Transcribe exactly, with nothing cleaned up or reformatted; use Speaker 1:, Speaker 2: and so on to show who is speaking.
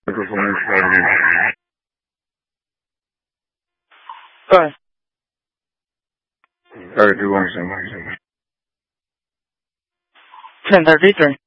Speaker 1: 对，
Speaker 2: 二十往上往上。
Speaker 1: ten thirty three。